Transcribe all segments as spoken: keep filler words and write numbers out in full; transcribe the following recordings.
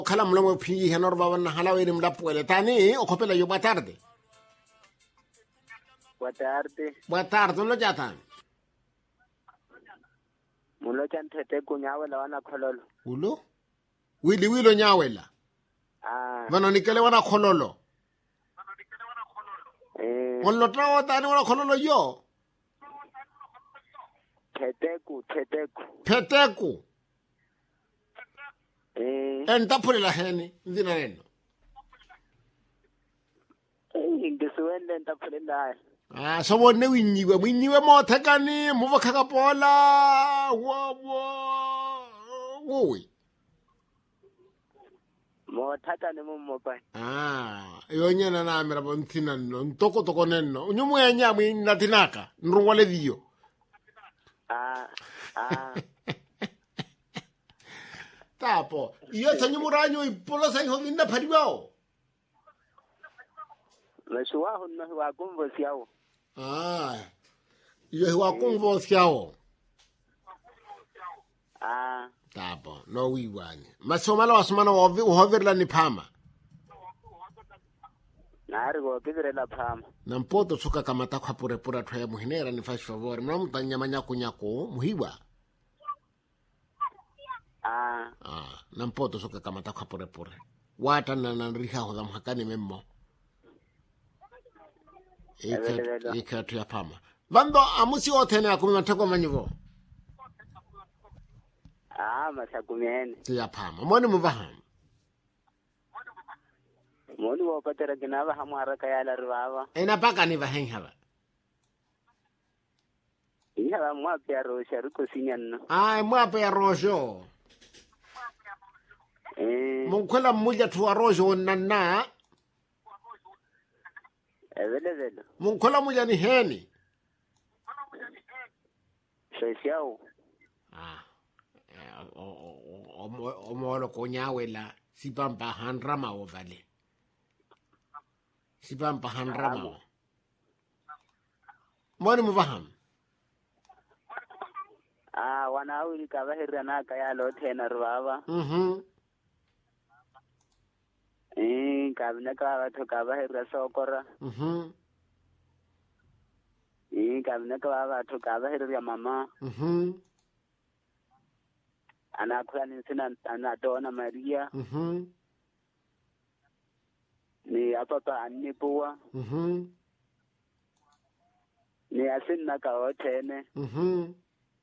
Kala mlomo pingi henor baban na halawe ni mlapuele. Tani, o kopela yo buenas tardes. Buenas tardes. Buenas tardes, ¿dónde ya están? Mulo chantete kunyawela wana khololo. Ulo? Wili wilo nyawela. Ah. Vano nikele wana khololo. Eh. Walo trawa tani wana khololo yo. Teteku, teteku. Peteku. Eh. Enta pule la heni, ndina neno. Eh, ngisuwende ntapule la. Ah, so wone winyiwe, winyiwe mo tekani, muva kakapola. Wo wo. Woi. Mo thata ne mo mopa. Ah, yonya na na mera bontina no, ntoko toko neno. Unyumu enya mwi natinaka, nruwale dio. Ah. Ah. Tapo, iyo tanyo muranyo ipolo sa inho minda pariwao. Meshuwa hunno wa kumbo siao. Ah, iyo wa kumbo siao. Ah. Tapo, no wiwani. Masomala wasumana wavi uhoverla ni pama. Nari go kidre la phama. Nampoto suka kamata kwa pure pura tuya muhinera ni fash favor. Mna mtanya manyako nyako muhiwa. Ah. Ah, nampoto suka kamata kwa pure pure. Wata na nanriha hodha mhakani memmo. Ika ika tuya pama. Bando amusi otene akumi mateko manyivo. Ah, masakumene. Tuya pama. Mwani muvaham. Mwani wapatera kinaba hamu haraka yala ribaba. Ena paka ni vaheng haba. Iya mwa pia rosha ruko sinyanno. Ah, mwa pe rojo. Eh. Munkwela mmoja tu rojo nana. Evele vele. Munkwela mmoja ni heni. Shesiao. Ah. O o o molo konyawela sipampa handrama ovale. Sipampa handrama. Mwani muvaham. Ah, wanawili kabahira na kaya lote na rubaba. Mhm. Eh, kabina ka batho kabahira sokora. Mhm. Eh, kabina ka batho kabahira ya mama. Mhm. Ana kwani sina ana dona Maria. Mhm. Ni apapa anipuwa. Mhm. Ni asinna ka otene. Mhm.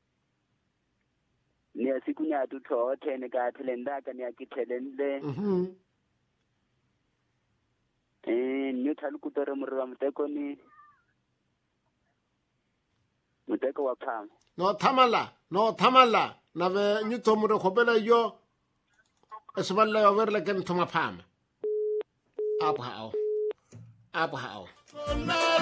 Ni asikunya tutho otene ka thelenda ka ni akithelende. Mhm. Eh, ni thalukutore murwa muteko ni muteko wa phama. No thamala, no thamala. Nave nyuto mure khopela yo. Esballa yo verle ken thoma phama. Apa hao. Apa hao.